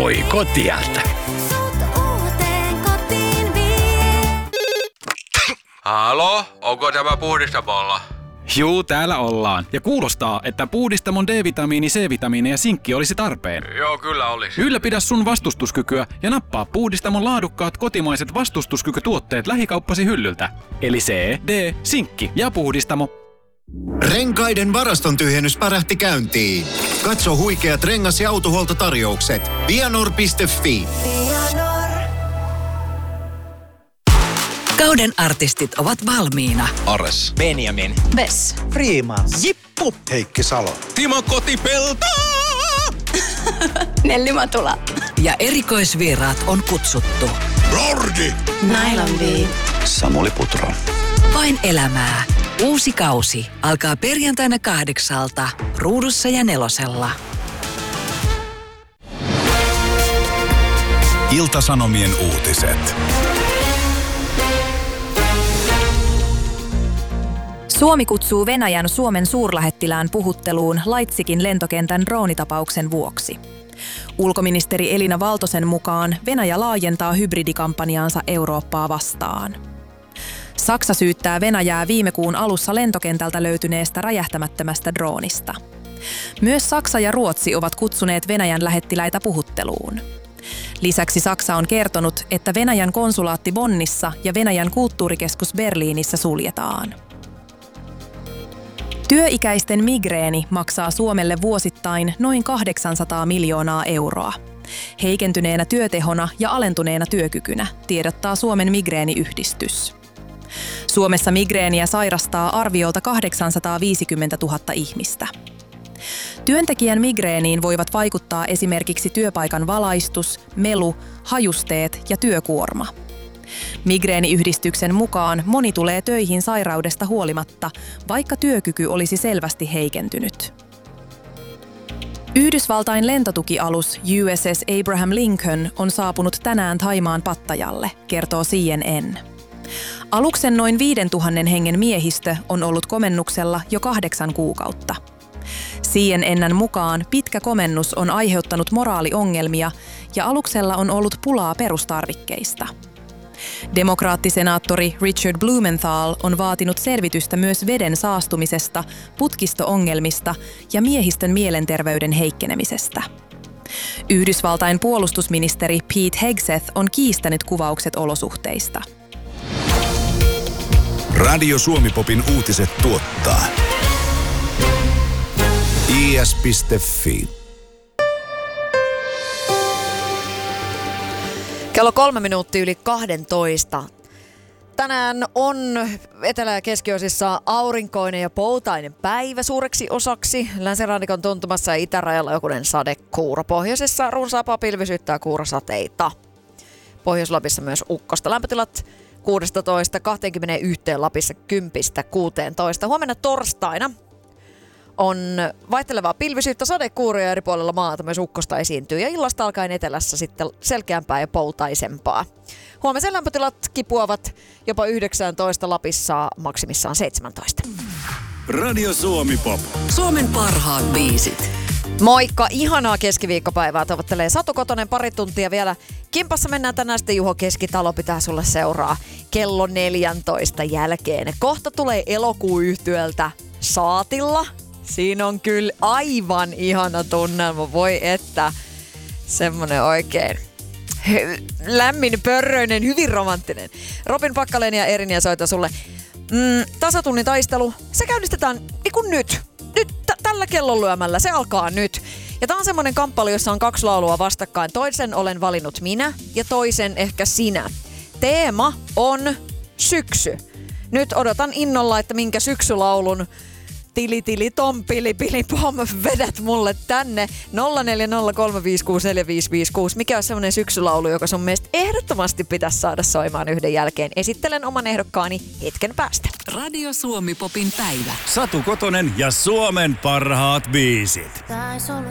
Oi kotiältä. Halo, onko tämä puhdistamolla? Juu, täällä ollaan. Ja kuulostaa, että puhdistamon D-vitamiini, C-vitamiini ja sinkki olisi tarpeen. Joo, kyllä olisi. Ylläpidä sun vastustuskykyä ja nappaa puhdistamon laadukkaat kotimaiset vastustuskykytuotteet lähikauppasi hyllyltä. Eli C, D, sinkki ja puhdistamo. Renkaiden varaston tyhjennys pärähti käyntiin. Katso huikeat rengas- ja autohuoltotarjoukset. Vianor.fi. Kauden artistit ovat valmiina. Ares. Benjamin. Vess. Freeman. Jippu. Heikki Salo. Timo Kotipelto. Nelli Matula. Ja erikoisvieraat on kutsuttu. Lordi. Nylon B. Samuli Putro. Vain elämää. Uusi kausi alkaa perjantaina 8:00 Ruudussa ja Nelosella. Ilta-Sanomien uutiset. Suomi kutsuu Venäjän Suomen suurlähettilään puhutteluun Laitsikin lentokentän droonitapauksen vuoksi. Ulkoministeri Elina Valtosen mukaan Venäjä laajentaa hybridikampanjaansa Eurooppaa vastaan. Saksa syyttää Venäjää viime kuun alussa lentokentältä löytyneestä räjähtämättömästä droonista. Myös Saksa ja Ruotsi ovat kutsuneet Venäjän lähettiläitä puhutteluun. Lisäksi Saksa on kertonut, että Venäjän konsulaatti Bonnissa ja Venäjän kulttuurikeskus Berliinissä suljetaan. Työikäisten migreeni maksaa Suomelle vuosittain noin 800 miljoonaa euroa. Heikentyneenä työtehona ja alentuneena työkykynä, tiedottaa Suomen migreeniyhdistys. Suomessa migreeniä sairastaa arviolta 850 000 ihmistä. Työntekijän migreeniin voivat vaikuttaa esimerkiksi työpaikan valaistus, melu, hajusteet ja työkuorma. Migreeniyhdistyksen mukaan moni tulee töihin sairaudesta huolimatta, vaikka työkyky olisi selvästi heikentynyt. Yhdysvaltain lentotukialus USS Abraham Lincoln on saapunut tänään Thaimaan Pattajalle, kertoo CNN. Aluksen noin 5000 hengen miehistö on ollut komennuksella jo 8 kuukautta. CNN:n mukaan pitkä komennus on aiheuttanut moraaliongelmia ja aluksella on ollut pulaa perustarvikkeista. Demokraattisenaattori Richard Blumenthal on vaatinut selvitystä myös veden saastumisesta, putkisto-ongelmista ja miehistön mielenterveyden heikkenemisestä. Yhdysvaltain puolustusministeri Pete Hegseth on kiistänyt kuvaukset olosuhteista. Radio Suomi-popin uutiset tuottaa is.fi. Kello 3 minuuttia yli 12. Tänään on etelä- ja keskiosissa aurinkoinen ja poutainen päivä suureksi osaksi. Länsirannikon tuntumassa ja itärajalla jokunen sadekuuro. Pohjoisessa runsaapaa pilvisyyttä ja kuurasateita. Pohjois-Lapissa myös ukkosta. Lämpötilat 16-21, Lapissa 10-16. Huomenna torstaina on vaihtelevaa pilvisyyttä, sadekuuria eri puolilla maata, myös ukkosta esiintyy ja illasta alkaen etelässä sitten selkeämpää ja poutaisempaa. Huomisen lämpötilat kipuavat jopa 19, Lapissa maksimissaan 17. Radio Suomi-pop. Suomen parhaat biisit. Moikka, ihanaa keskiviikkopäivää. Toivottelee Satu Kotonen, pari tuntia vielä. Kimpassa mennään tänään sitten, Juho Keskitalo pitää sulle seuraa kello 14 jälkeen. Kohta tulee Elokuu-yhtyöltä Saatilla. Siinä on kyllä aivan ihana tunnelma, voi että. Semmonen oikein lämmin, pörröinen, hyvin romanttinen. Robin Pakkaleen ja Erinia soita sulle. Tasatunnin taistelu, se käynnistetään nyt. Nyt tällä kellonlyömällä, se alkaa nyt. Ja tää on semmonen kamppailu, jossa on 2 laulua vastakkain. Toisen olen valinnut minä ja toisen ehkä sinä. Teema on syksy. Nyt odotan innolla, että minkä syksylaulun tili tom pili pom vedät mulle tänne 0403564556. Mikä on semmonen syksylaulu, joka sun mielestä ehdottomasti pitäisi saada soimaan yhden jälkeen? Esittelen oman ehdokkaani hetken päästä. Radio Suomi-popin päivä. Satu Kotonen ja Suomen parhaat biisit.